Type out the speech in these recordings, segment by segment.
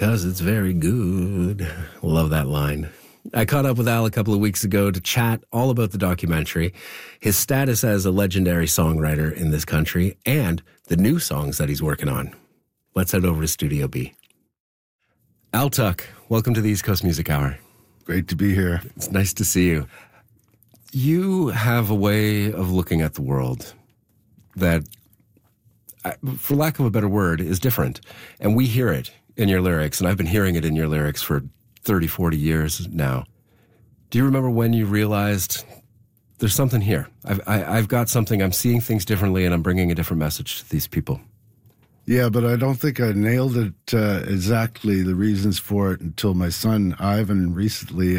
'Cause it's very good. Love that line. I caught up with Al a couple of weeks ago to chat all about the documentary, his status as a legendary songwriter in this country, and the new songs that he's working on. Let's head over to Studio B. Al Tuck, welcome to the East Coast Music Hour. Great to be here. It's nice to see you. You have a way of looking at the world that, for lack of a better word, is different. And we hear it in your lyrics, and I've been hearing it in your lyrics for 30, 40 years now. Do you remember when you realized there's something here? I've got something, I'm seeing things differently, and I'm bringing a different message to these people? Yeah, but I don't think I nailed it exactly, the reasons for it, until my son, Ivan, recently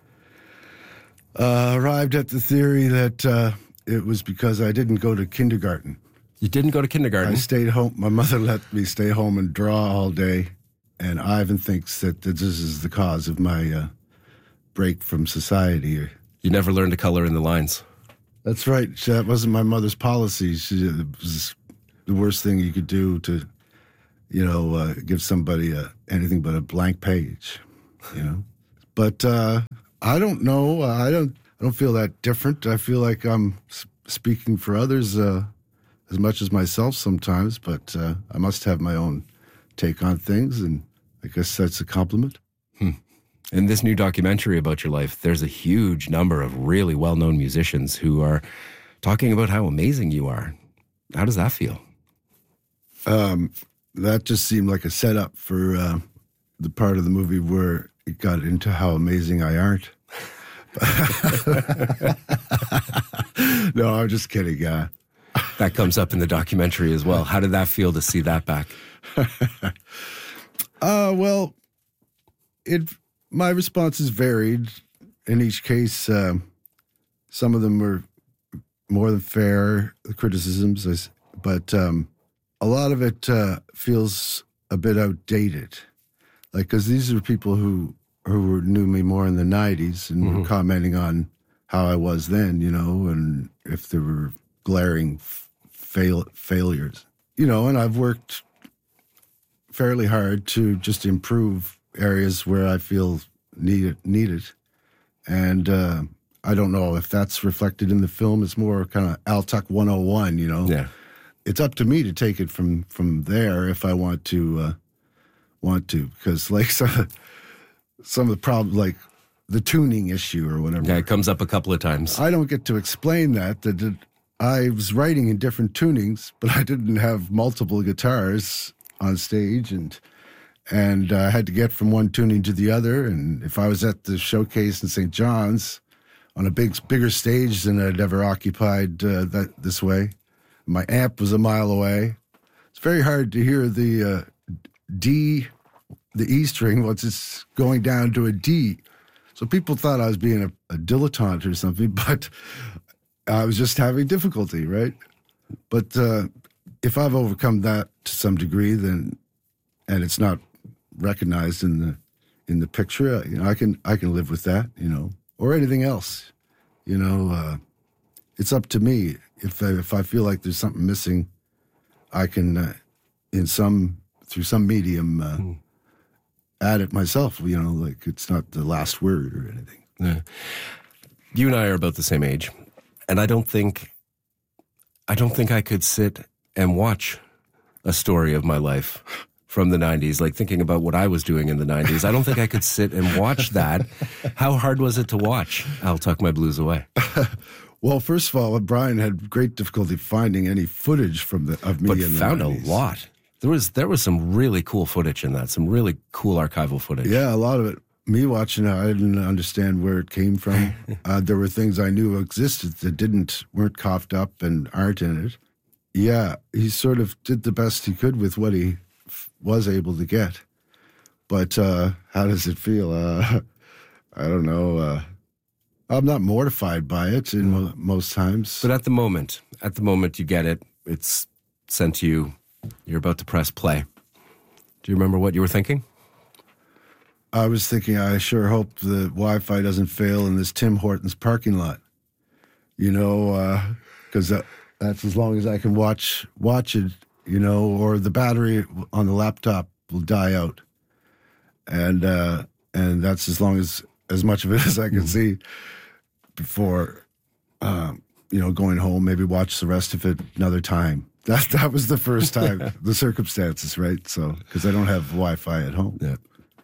arrived at the theory that it was because I didn't go to kindergarten. You didn't go to kindergarten? I stayed home. My mother let me stay home and draw all day, and Ivan thinks that this is the cause of my break from society. You never learned to color in the lines? That's right. That wasn't my mother's policy. It was the worst thing you could do to, give somebody anything but a blank page, But I don't know. I don't feel that different. I feel like I'm speaking for others as much as myself sometimes, but I must have my own take on things, and I guess that's a compliment. In this new documentary about your life, there's a huge number of really well-known musicians who are talking about how amazing you are. How does that feel? That just seemed like a setup for the part of the movie where it got into how amazing I aren't. No, I'm just kidding. That comes up in the documentary as well. How did that feel to see that back? Well, my responses varied. In each case, some of them were more than fair, the criticisms, but a lot of it feels a bit outdated. Like, because these are people who knew me more in the 90s and were commenting on how I was then, and if there were glaring failures. And I've worked fairly hard to just improve areas where I feel needed. And I don't know if that's reflected in the film. It's more kind of Al Tuck 101, Yeah. It's up to me to take it from there if I want to, because like some of the problems, like the tuning issue or whatever. Yeah, it comes up a couple of times. I don't get to explain that I was writing in different tunings, but I didn't have multiple guitars on stage, and I had to get from one tuning to the other. And if I was at the showcase in St. John's on a bigger stage than I'd ever occupied this way, my amp was a mile away. It's very hard to hear the D, the E string, once it's going down to a D. So people thought I was being a dilettante or something, but I was just having difficulty, right? But if I've overcome that to some degree, and it's not recognized in the picture, I can live with that, or anything else, It's up to me. If I feel like there's something missing, I can, through some medium, add it myself. Like it's not the last word or anything. Yeah. You and I are about the same age, and I don't think I could sit and watch a story of my life from the 90s, like thinking about what I was doing in the 90s. I don't think I could sit and watch that. How hard was it to watch I'll Tuck My Blues Away? Well, first of all, Brian had great difficulty finding any footage of me in the 90s. But found a lot. There was some really cool footage in that, some really cool archival footage. Yeah, a lot of it. Me watching it, I didn't understand where it came from. There were things I knew existed that weren't coughed up and aren't in it. Yeah, he sort of did the best he could with what he was able to get. But how does it feel? I don't know. I'm not mortified by it most times. But at the moment you get it. It's sent to you. You're about to press play. Do you remember what you were thinking? I was thinking, I sure hope the Wi-Fi doesn't fail in this Tim Hortons parking lot. Because that's as long as I can watch it, or the battery on the laptop will die out. and that's as much of it as I can see before, going home. Maybe watch the rest of it another time. That was the first time. The circumstances, right? So because I don't have Wi-Fi at home. Yeah.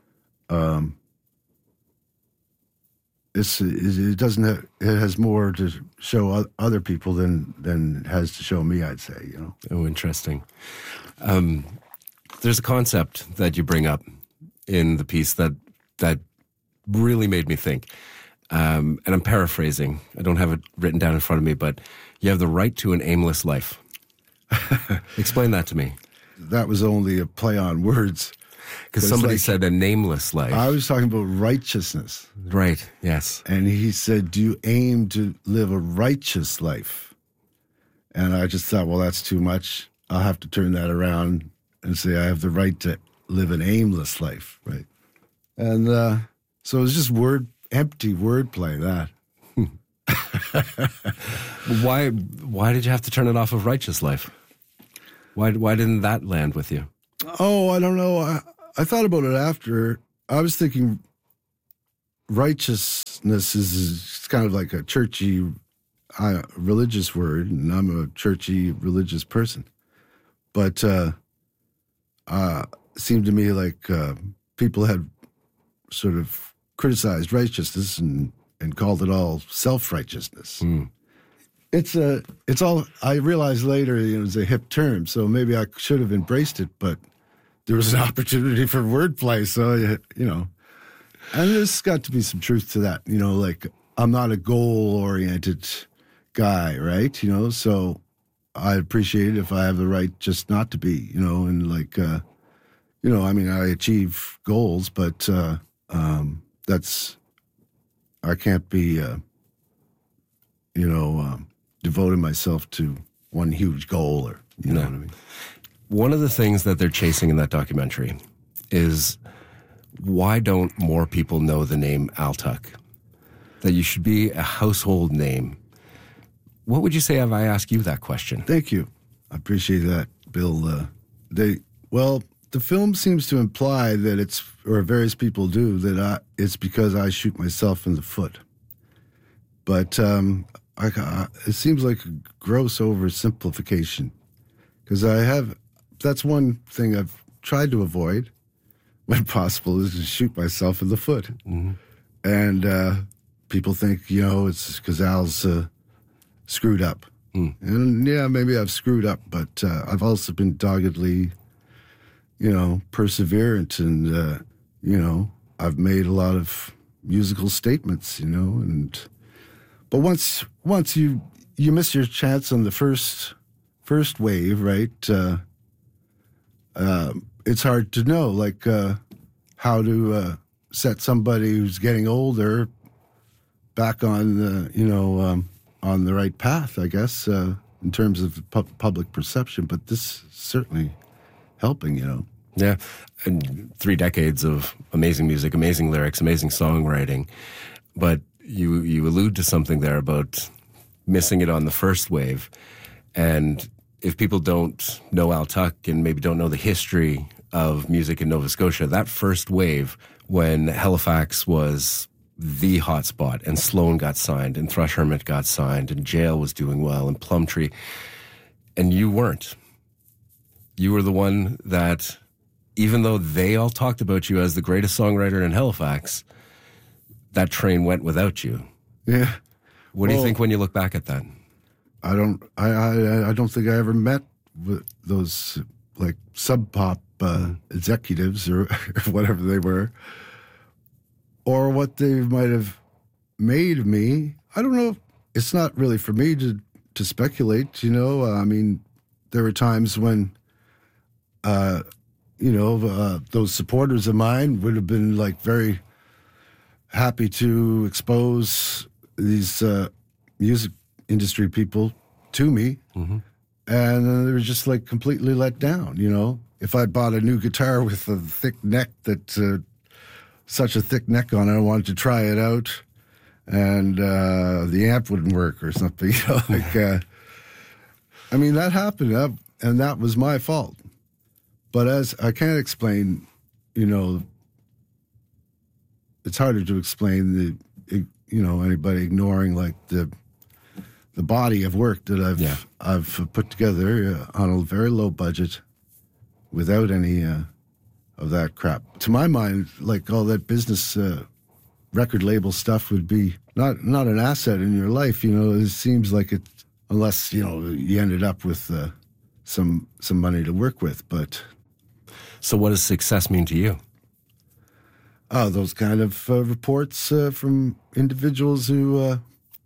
It doesn't have, it has more to show other people than it has to show me, I'd say, Oh, interesting. There's a concept that you bring up in the piece that really made me think. And I'm paraphrasing. I don't have it written down in front of me, but you have the right to an aimless life. Explain that to me. That was only a play on words. Because somebody said a nameless life. I was talking about righteousness. Right, yes. And he said, do you aim to live a righteous life? And I just thought, well, that's too much. I'll have to turn that around and say I have the right to live an aimless life, right? And so it was just empty wordplay, that. Why did you have to turn it off of righteous life? Why didn't that land with you? Oh, I don't know. I thought about it after. I was thinking righteousness is kind of like a churchy, religious word, and I'm a churchy, religious person. But it seemed to me like people had sort of criticized righteousness and called it all self-righteousness. Mm. It's all, I realized later, it was a hip term, so maybe I should have embraced it, but there was an opportunity for wordplay, so, and there's got to be some truth to that, like, I'm not a goal-oriented guy, right, so I appreciate it if I have the right just not to be, and like, I achieve goals, but I can't be, devoting myself to one huge goal, or you know what I mean. One of the things that they're chasing in that documentary is, why don't more people know the name Al Tuck? That you should be a household name. What would you say if I ask you that question? Thank you. I appreciate that, Bill. The film seems to imply that or various people do, that it's because I shoot myself in the foot. But it seems like a gross oversimplification, because that's one thing I've tried to avoid when possible, is to shoot myself in the foot. Mm-hmm. And people think, it's because Al's screwed up. Mm. And yeah, maybe I've screwed up, but I've also been doggedly, perseverant, and, I've made a lot of musical statements, but once you miss your chance on the first wave, right? It's hard to know, like, how to set somebody who's getting older back on the, on the right path, I guess, in terms of public perception. But this is certainly helping, Yeah, and 3 decades of amazing music, amazing lyrics, amazing songwriting, but you allude to something there about missing it on the first wave. And if people don't know Al Tuck and maybe don't know the history of music in Nova Scotia, that first wave, when Halifax was the hotspot and Sloan got signed and Thrush Hermit got signed and Jail was doing well and Plumtree, and you weren't. You were the one that, even though they all talked about you as the greatest songwriter in Halifax, that train went without you. Yeah. What do you think when you look back at that? I don't think I ever met with those like Sub Pop executives or whatever they were, or what they might have made of me. I don't know. It's not really for me to speculate. I mean, there were times when, those supporters of mine would have been like very happy to expose these music industry people to me, mm-hmm. and they were just like completely let down. If I bought a new guitar with a thick neck, such a thick neck on it, I wanted to try it out, and the amp wouldn't work or something. I mean, that happened, and that was my fault. But as I can't explain, it's harder to explain anybody ignoring like the body of work that I've put together on a very low budget without any of that crap. To my mind, like all that business record label stuff would be not an asset in your life. It seems like it, unless you ended up with some money to work with. But so, what does success mean to you? Those kind of reports from individuals who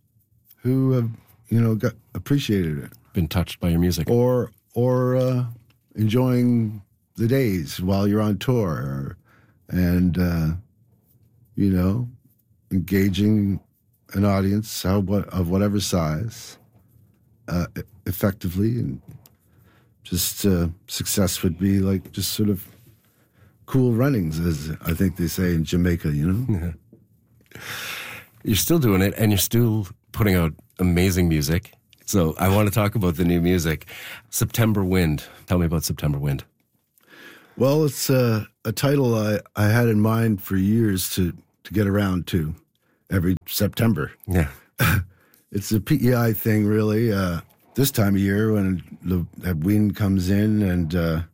got appreciated it, been touched by your music, or enjoying the days while you're on tour, and engaging an audience of whatever size effectively, and just success would be like just sort of cool runnings, as I think they say in Jamaica. Yeah. You're still doing it, and you're still putting out amazing music. So I want to talk about the new music. September Wind. Tell me about September Wind. Well, it's a title I had in mind for years to get around to every September. Yeah. It's a PEI thing, really. This time of year when that wind comes in and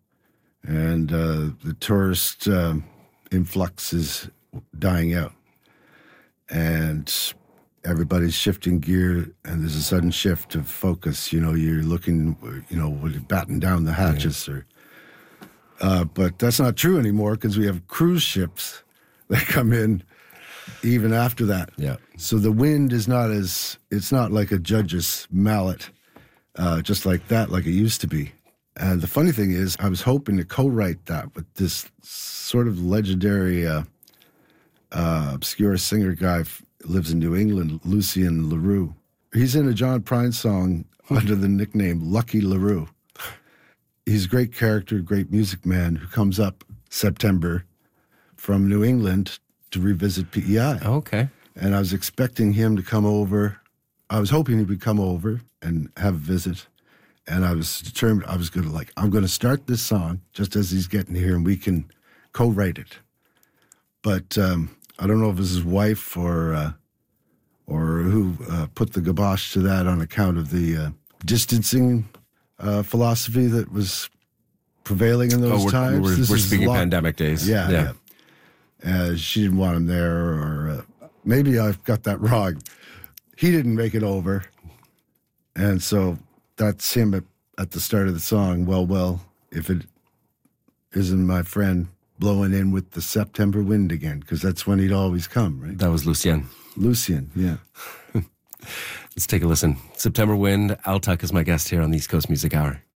the tourist influx is dying out. And everybody's shifting gear, and there's a sudden shift of focus. You're looking, batten down the hatches. Yeah. But that's not true anymore because we have cruise ships that come in even after that. Yeah. So the wind is it's not like a judge's mallet, just like that, like it used to be. And the funny thing is, I was hoping to co-write that with this sort of legendary obscure singer guy lives in New England, Lucien LaRue. He's in a John Prine song under the nickname Lucky LaRue. He's a great character, great music man who comes up September from New England to revisit PEI. Okay. And I was expecting him to come over. I was hoping he would come over and have a visit. And I was determined I'm going to start this song just as he's getting here and we can co-write it. But I don't know if it was his wife or who put the kibosh to that on account of the distancing philosophy that was prevailing in those times. We're speaking pandemic days. Yeah. She didn't want him there, or maybe I've got that wrong. He didn't make it over. And so that's him at the start of the song. Well, if it isn't my friend blowing in with the September wind again, because that's when he'd always come, right? That was Lucien, yeah. Let's take a listen. September Wind. Al Tuck is my guest here on the East Coast Music Hour.